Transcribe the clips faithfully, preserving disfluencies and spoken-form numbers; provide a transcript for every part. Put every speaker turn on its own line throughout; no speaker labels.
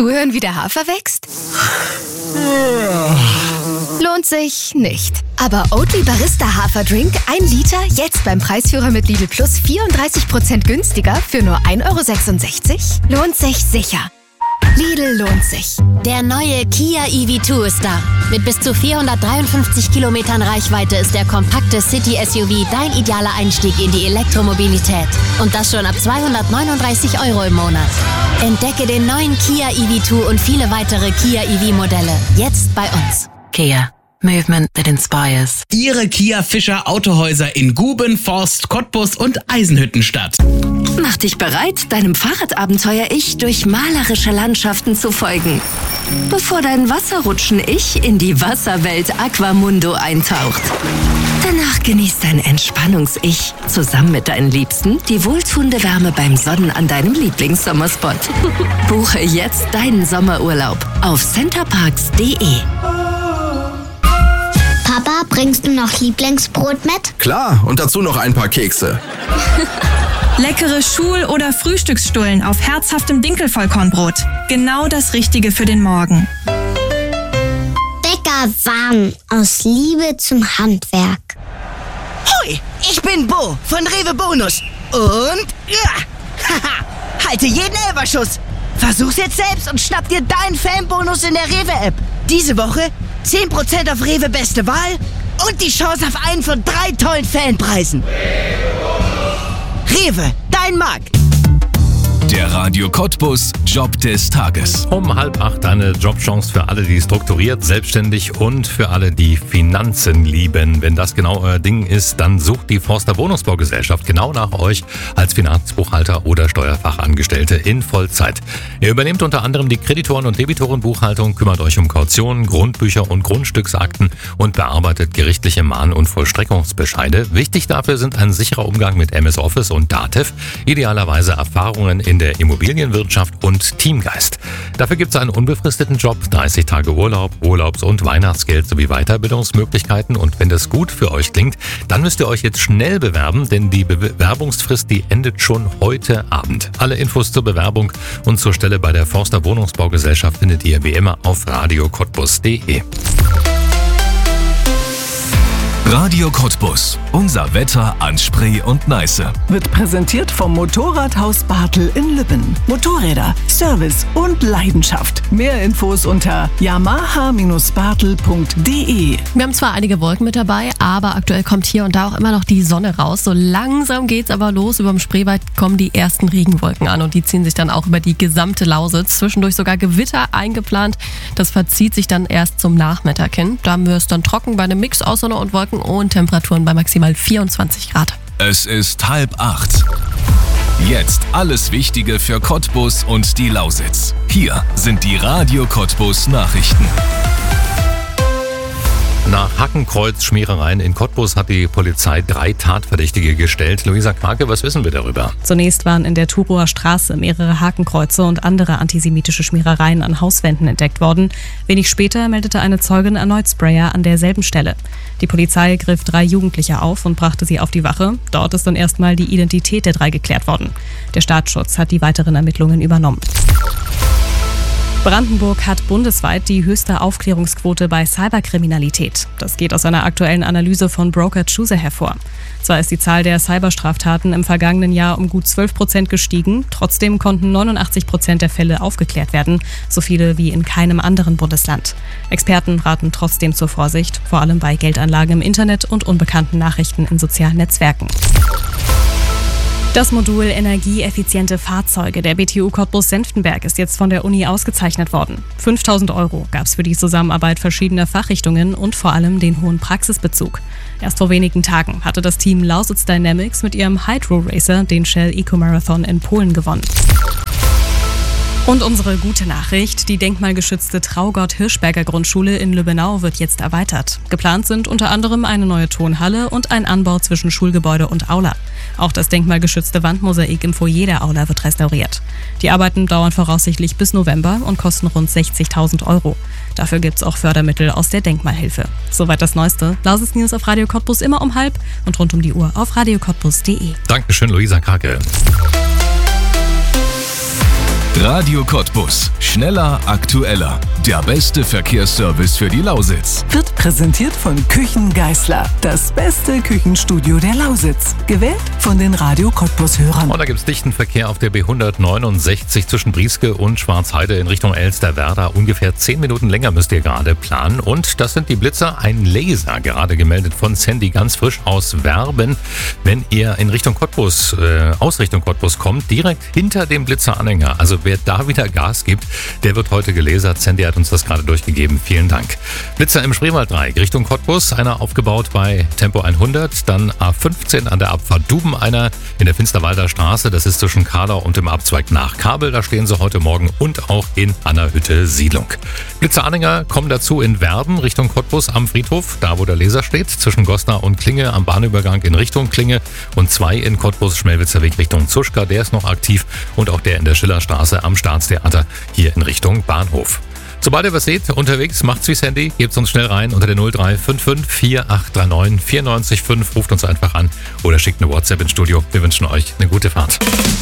Zuhören, wie der Hafer wächst? Lohnt sich nicht. Aber Oatly Barista Haferdrink, ein Liter, jetzt beim Preisführer mit Lidl Plus vierunddreißig Prozent günstiger für nur ein Euro sechsundsechzig? Lohnt sich sicher. Lidl lohnt sich.
Der neue Kia E V zwei ist da. Mit bis zu vierhundertdreiundfünfzig Kilometern Reichweite ist der kompakte City-S U V dein idealer Einstieg in die Elektromobilität. Und das schon ab zweihundertneununddreißig Euro im Monat. Entdecke den neuen Kia E V zwei und viele weitere Kia E V-Modelle. Jetzt bei uns. Kia. Movement that inspires.
Ihre Kia Fischer Autohäuser in Guben, Forst, Cottbus und Eisenhüttenstadt.
Mach dich bereit, deinem Fahrradabenteuer-Ich durch malerische Landschaften zu folgen. Bevor dein Wasserrutschen-Ich in die Wasserwelt Aquamundo eintaucht. Danach genießt dein Entspannungs-Ich zusammen mit deinen Liebsten die wohltuende Wärme beim Sonnen an deinem Lieblingssommerspot. Buche jetzt deinen Sommerurlaub auf centerparks punkt de.
Papa, bringst du noch Lieblingsbrot mit?
Klar, und dazu noch ein paar Kekse.
Leckere Schul- oder Frühstücksstullen auf herzhaftem Dinkelvollkornbrot. Genau das Richtige für den Morgen.
Bäckerwaren aus Liebe zum Handwerk.
Hoi, ich bin Bo von Rewe Bonus. Und ja, haha, halte jeden Elferschuss. Versuch's jetzt selbst und schnapp dir deinen Fanbonus in der Rewe-App. Diese Woche zehn Prozent auf Rewe Beste Wahl und die Chance auf einen von drei tollen Fanpreisen. Rewe, dein Markt.
Der Radio Cottbus Job des Tages.
Um halb acht eine Jobchance für alle, die strukturiert, selbstständig und für alle, die Finanzen lieben. Wenn das genau euer Ding ist, dann sucht die Forster Wohnungsbaugesellschaft genau nach euch als Finanzbuchhalter oder Steuerfachangestellte in Vollzeit. Ihr übernehmt unter anderem die Kreditoren- und Debitorenbuchhaltung, kümmert euch um Kautionen, Grundbücher und Grundstücksakten und bearbeitet gerichtliche Mahn- und Vollstreckungsbescheide. Wichtig dafür sind ein sicherer Umgang mit M S Office und Datev, idealerweise Erfahrungen in der Immobilienwirtschaft und Teamgeist. Dafür gibt es einen unbefristeten Job, dreißig Tage Urlaub, Urlaubs- und Weihnachtsgeld sowie Weiterbildungsmöglichkeiten. Und wenn das gut für euch klingt, dann müsst ihr euch jetzt schnell bewerben, denn die Bewerbungsfrist, die endet schon heute Abend. Alle Infos zur Bewerbung und zur Stelle bei der Forster Wohnungsbaugesellschaft findet ihr wie immer auf radio cottbus punkt de.
Radio Cottbus. Unser Wetter an Spree und Neiße.
Wird präsentiert vom Motorradhaus Bartel in Lübben. Motorräder, Service und Leidenschaft. Mehr Infos unter yamaha Bindestrich bartel punkt de.
Wir haben zwar einige Wolken mit dabei, aber aktuell kommt hier und da auch immer noch die Sonne raus. So langsam geht's aber los. Über dem Spreewald kommen die ersten Regenwolken an und die ziehen sich dann auch über die gesamte Lausitz. Zwischendurch sogar Gewitter eingeplant. Das verzieht sich dann erst zum Nachmittag hin. Da haben wir es dann trocken bei einem Mix aus Sonne und Wolken und Temperaturen bei maximal vierundzwanzig Grad.
Es ist halb acht. Jetzt alles Wichtige für Cottbus und die Lausitz. Hier sind die Radio Cottbus Nachrichten.
Nach Hackenkreuz Schmierereien in Cottbus hat die Polizei drei Tatverdächtige gestellt. Luisa Krake, was wissen wir darüber?
Zunächst waren in der Turower Straße mehrere Hakenkreuze und andere antisemitische Schmierereien an Hauswänden entdeckt worden. Wenig später meldete eine Zeugin erneut Sprayer an derselben Stelle. Die Polizei griff drei Jugendliche auf und brachte sie auf die Wache. Dort ist dann erstmal die Identität der drei geklärt worden. Der Staatsschutz hat die weiteren Ermittlungen übernommen. Brandenburg hat bundesweit die höchste Aufklärungsquote bei Cyberkriminalität. Das geht aus einer aktuellen Analyse von Broker Chooser hervor. Zwar ist die Zahl der Cyberstraftaten im vergangenen Jahr um gut zwölf Prozent gestiegen, trotzdem konnten neunundachtzig Prozent der Fälle aufgeklärt werden, so viele wie in keinem anderen Bundesland. Experten raten trotzdem zur Vorsicht, vor allem bei Geldanlagen im Internet und unbekannten Nachrichten in sozialen Netzwerken. Das Modul Energieeffiziente Fahrzeuge der B T U Cottbus-Senftenberg ist jetzt von der Uni ausgezeichnet worden. fünftausend Euro gab es für die Zusammenarbeit verschiedener Fachrichtungen und vor allem den hohen Praxisbezug. Erst vor wenigen Tagen hatte das Team Lausitz Dynamics mit ihrem Hydro Racer den Shell Eco Marathon in Polen gewonnen. Und unsere gute Nachricht, die denkmalgeschützte Traugott-Hirschberger Grundschule in Lübbenau wird jetzt erweitert. Geplant sind unter anderem eine neue Turnhalle und ein Anbau zwischen Schulgebäude und Aula. Auch das denkmalgeschützte Wandmosaik im Foyer der Aula wird restauriert. Die Arbeiten dauern voraussichtlich bis November und kosten rund sechzigtausend Euro. Dafür gibt's auch Fördermittel aus der Denkmalhilfe. Soweit das Neueste. Lausitz News auf Radio Cottbus immer um halb und rund um die Uhr auf radio cottbus punkt de.
Dankeschön, Luisa Krake.
Radio Cottbus. Schneller, aktueller. Der beste Verkehrsservice für die Lausitz.
Wird präsentiert von Küchen Geisler. Das beste Küchenstudio der Lausitz. Gewählt von den Radio Cottbus-Hörern.
Und da gibt es dichten Verkehr auf der B hundertneunundsechzig zwischen Brieske und Schwarzheide in Richtung Elsterwerda. Ungefähr zehn Minuten länger müsst ihr gerade planen. Und das sind die Blitzer. Ein Laser, gerade gemeldet von Sandy, ganz frisch aus Werben. Wenn ihr in Richtung Cottbus, äh, aus Richtung Cottbus kommt, direkt hinter dem Blitzeranhänger. Also wer da wieder Gas gibt, der wird heute gelasert. Sandy hat uns das gerade durchgegeben. Vielen Dank. Blitzer im Spreewalddreieck Richtung Cottbus. Einer aufgebaut bei Tempo hundert. Dann A fünfzehn an der Abfahrt Duben. Einer in der Finsterwalder Straße. Das ist zwischen Kadau und dem Abzweig nach Kabel. Da stehen sie heute Morgen und auch in Annerhütte Siedlung. Blitzeranhänger kommen dazu in Werben Richtung Cottbus am Friedhof. Da wo der Laser steht. Zwischen Goslar und Klinge am Bahnübergang in Richtung Klinge. Und zwei in Cottbus Schmelwitzer Weg Richtung Zuschka. Der ist noch aktiv. Und auch der in der Schillerstraße am Staatstheater hier in Richtung Bahnhof. Sobald ihr was seht, unterwegs, macht's wie Sandy, gebt uns schnell rein unter der null drei fünf fünf vier acht drei neun vier neun fünf, ruft uns einfach an oder schickt eine WhatsApp ins Studio. Wir wünschen euch eine gute Fahrt.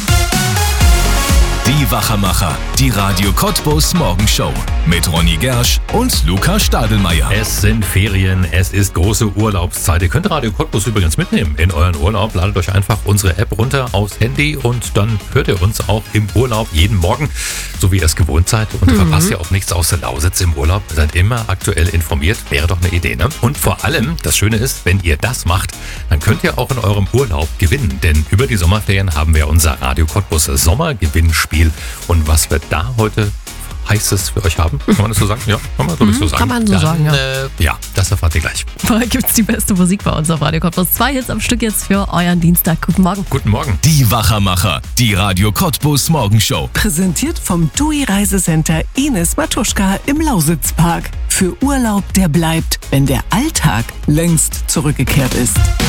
Die Wachermacher, die Radio Cottbus Morgenshow mit Ronny Gersch und Luca Stadelmeier.
Es sind Ferien, es ist große Urlaubszeit. Ihr könnt Radio Cottbus übrigens mitnehmen in euren Urlaub. Ladet euch einfach unsere App runter aufs Handy und dann hört ihr uns auch im Urlaub jeden Morgen, so wie ihr es gewohnt seid. Und mhm. verpasst ihr auch nichts aus der Lausitz im Urlaub. Ihr seid immer aktuell informiert. Wäre doch eine Idee, ne? Und vor allem, das Schöne ist, wenn ihr das macht, dann könnt ihr auch in eurem Urlaub gewinnen. Denn über die Sommerferien haben wir unser Radio Cottbus Sommergewinnspiel. Und was wir da heute Heißes für euch haben, kann man das so sagen? Ja, kann man, mhm, so sagen.
Kann man so
dann,
sagen, ja.
Äh, ja, das erfahrt ihr gleich.
Vorher gibt es die beste Musik bei uns auf Radio Cottbus. Zwei Hits am Stück jetzt für euren Dienstag. Guten Morgen.
Guten Morgen.
Die Wachermacher, die Radio Cottbus Morgenshow.
Präsentiert vom T U I Reisecenter Ines Matuschka im Lausitzpark. Für Urlaub, der bleibt, wenn der Alltag längst zurückgekehrt ist.